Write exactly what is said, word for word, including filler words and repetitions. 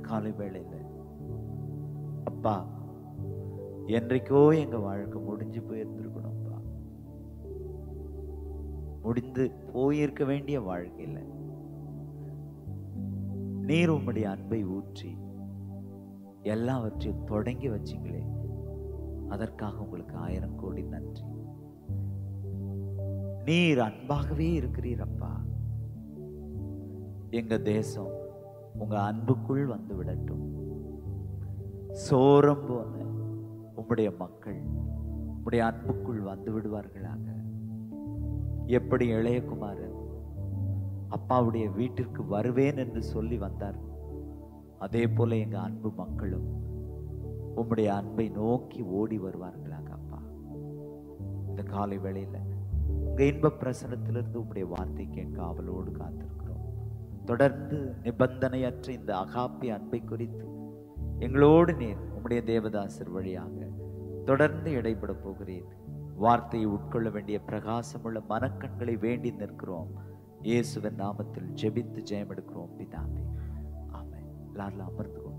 காலை வேளையில அப்பா, என்றைக்கோ எங்க வாழ்க்கை முடிஞ்சு போயிருந்திருக்கணும்ப்பா. முடிந்து போயிருக்க வேண்டிய வாழ்க்கையில நீர் உம்முடைய அன்பை ஊற்றி எல்லாவற்றையும் தொடங்கி வச்சிங்களே, அதற்காக உங்களுக்கு ஆயிரம் கோடி நன்றி. நீர் அன்பாகவே இருக்கிறீர் அப்பா. எங்க தேசம் உங்க அன்புக்குள் வந்து விடட்டும். சோரம் போன உம்முடைய மக்கள் உம்முடைய அன்புக்குள் வந்து விடுவார்களாக. எப்படி இளையகுமாரன் அப்பாவுடைய வீட்டிற்கு வருவேன் என்று சொல்லி வந்தார், அதே போல எங்க அன்பு மக்களும் உம்முடைய அன்பை நோக்கி ஓடி வருவார்களாக. அப்பா, இந்த காலை வேளையில உங்க இன்ப பிரசனத்திலிருந்து உம்முடைய வார்த்தை கேட்க ஆவலோடு காத்திருக்கிறோம். தொடர்ந்து நிபந்தனையற்ற இந்த அகாப்பி அன்பை குறித்து எங்களோடு நீர் உம்முடைய தேவதாசர் வழியாக தொடர்ந்து இடைப்பட போகிறீர். வார்த்தையை உட்கொள்ள வேண்டிய பிரகாசமுள்ள மனக்கண்களை வேண்டி நிற்கிறோம். இயேசுவின் நாமத்தில் ஜெபித்து ஜெயம் எடுக்கிறோம் பிதாவே, ஆமென். எல்லாரும் அமர்ந்து